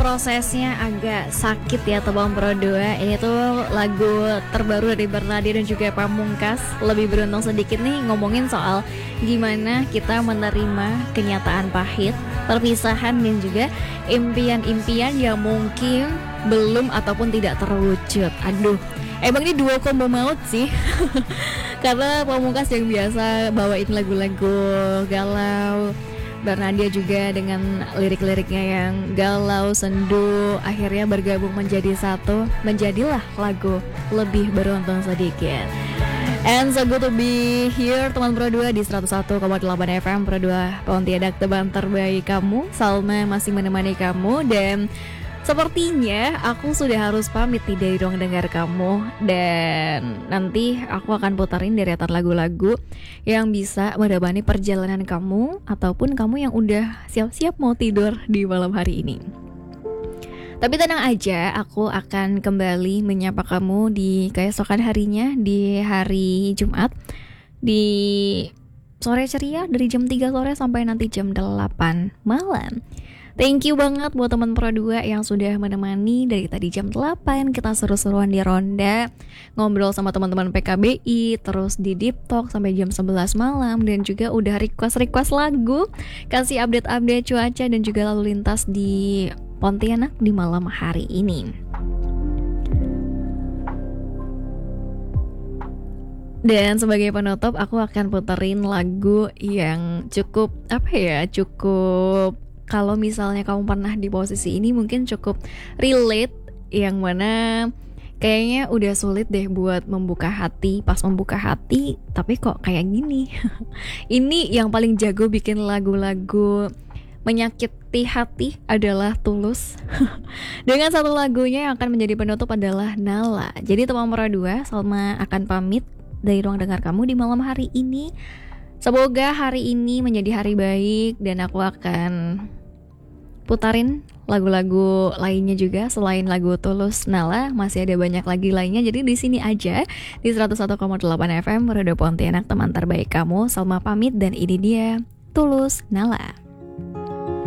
prosesnya agak sakit ya Teman Pro 2. Ini tuh lagu terbaru dari Bernadya dan juga Pamungkas. Lebih beruntung sedikit nih ngomongin soal gimana kita menerima kenyataan pahit, perpisahan dan juga impian-impian yang mungkin belum ataupun tidak terwujud. Aduh, emang ini dua combo maut sih. Karena Pamungkas yang biasa bawain lagu-lagu galau, Bernadya juga dengan lirik-liriknya yang galau, sendu, akhirnya bergabung menjadi satu, menjadilah lagu Lebih Beruntung Sedikit. And so good to be here Teman Pro 2 di 101,8 FM Pro 2 Pontianak, teman terbaik kamu. Salma masih menemani kamu. Dan sepertinya aku sudah harus pamit nih dari ruang dengar kamu. Dan nanti aku akan putarin deretan lagu-lagu yang bisa menemani perjalanan kamu, ataupun kamu yang udah siap-siap mau tidur di malam hari ini. Tapi tenang aja, aku akan kembali menyapa kamu di keesokan harinya, di hari Jumat, di sore ceria dari jam 3 sore sampai nanti jam 8 malam. Thank you banget buat teman Pro 2 yang sudah menemani dari tadi jam 8. Kita seru-seruan di Ronda, ngobrol sama teman-teman PKBI, terus di Deep Talk sampai jam 11 malam. Dan juga udah request lagu, kasih update-update cuaca dan juga lalu lintas di Pontianak di malam hari ini. Dan sebagai penutup, aku akan puterin lagu yang cukup cukup kalau misalnya kamu pernah di posisi ini mungkin cukup relate, yang mana kayaknya udah sulit deh buat membuka hati. Pas membuka hati tapi kok kayak gini. Ini yang paling jago bikin lagu-lagu menyakiti hati adalah Tulus. Dengan satu lagunya yang akan menjadi penutup adalah Nala. Jadi teman Pro 2, Salma akan pamit dari ruang dengar kamu di malam hari ini. Semoga hari ini menjadi hari baik, dan aku akan putarin lagu-lagu lainnya juga selain lagu Tulus Nala. Masih ada banyak lagi lainnya, jadi di sini aja di 101,8 FM Radio Pontianak, teman terbaik kamu. Salma pamit dan ini dia Tulus Nala.